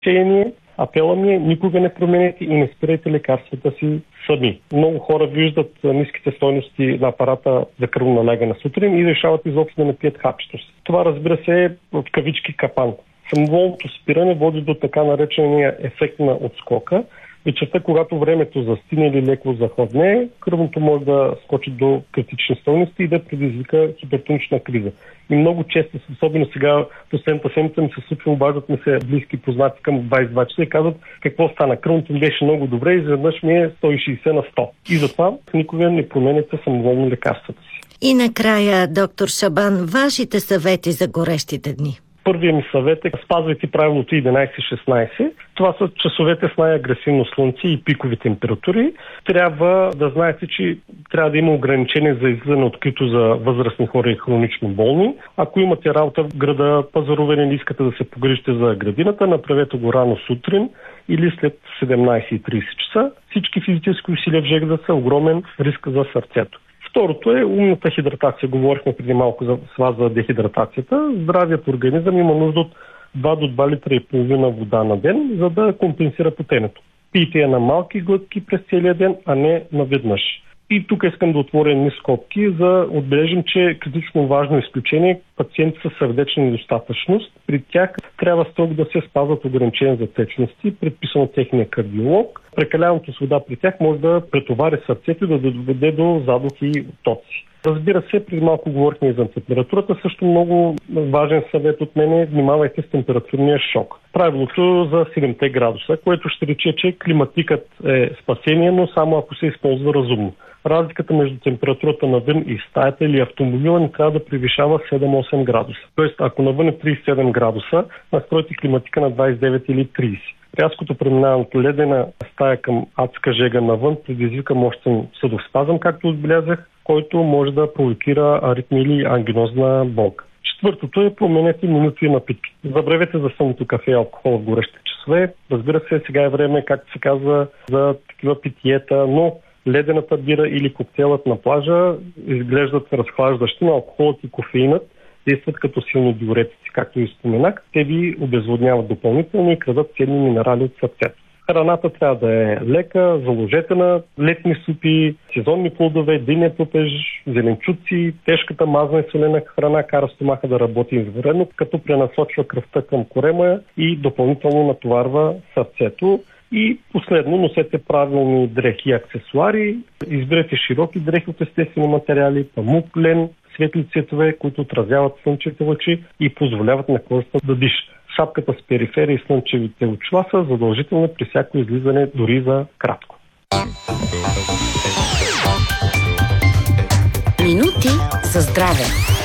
Апела ми е, никога не променете и не спирайте лекарствата си сами. Много хора виждат ниските стойности на апарата за кръвно налягане сутрин и решават изобщо да не пият хапчето си. Това, разбира се, е в кавички капан. Самоволното спиране води до така наречения ефект на отскока. Вечерта, когато времето застине или леко захладне, кръвното може да скочи до критични стойности и да предизвика хипертонична криза. И много често, особено сега, последната седмица ми се случва, обаждат ми се близки познати към 22 часа и казват какво стана. Кръвното ми беше много добре и изведнъж ми е 160 на 100. И затова никога не променяте самоволно лекарствата си. И накрая, доктор Шабан, вашите съвети за горещите дни. Първият ми съвет е спазвайте правилото 11-16. Това са часовете с най-агресивно слънце и пикови температури. Трябва да знаете, че трябва да има ограничение за излизане открито за възрастни хора и хронично болни. Ако имате работа в града, пазаруване, не искате да се погрижите за градината, направете го рано сутрин или след 17:30 часа. Всички физически усилия в жегда са огромен риск за сърцето. Второто е умната хидратация. Говорихме преди малко с вас за дехидратацията. Здравият организъм има нужда от 2 до 2 литра и половина вода на ден, за да компенсира потенето. Пийте я на малки глътки през целия ден, а не наведнъж. И тук искам да отворя едни скобки, за да отбележим, че е критично важно изключение пациенти с сърдечна недостатъчност. При тях трябва строго да се спазват ограничения за течности, предписано техния кардиолог. Прекаляването с вода при тях може да претовари сърцето и да доведе до задухи тоци. Разбира се, преди малко говорихме и за температурата. Също много важен съвет от мен е внимавайте с температурния шок. Правилото за 7 градуса, което ще рече, че климатикът е спасение, но само ако се използва разумно. Разликата между температурата навън и стаята или автомобила не трябва да превишава 7-8 градуса. Тоест, ако навън е 37 градуса, настройте климатика на 29 или 30. Рязкото преминаване от ледена стая към адска жега навън предизвика мощен съдоспазъм, както отбелязах, който може да провокира аритмия или ангинозна болка. Четвъртото е променете менюто и напитки. Забравете за самото кафе и алкохол в горещите часове. Разбира се, сега е време, както се казва, за такива питиета, но ледената бира или коктейлът на плажа изглеждат разхлаждащи, но алкохолът и кофеинът действат като силни диуретици, както и споменах. Те ви обезводняват допълнително и крадат ценни минерали от сърцето. Храната трябва да е лека, заложете на летни супи, сезонни плодове, диня пупеж, зеленчуци. Тежката мазна и солена храна кара стомаха да работи извънредно, като пренасочва кръвта към корема и допълнително натоварва сърцето. И последно, носете правилни дрехи и аксесуари, изберете широки дрехи от естествени материали, памук, лен, светли цветове, които отразяват слънчевите лъчи и позволяват на кожата да диша. Шапката с периферия и слънчевите очила са задължителни при всяко излизане, дори за кратко. Минути за здраве.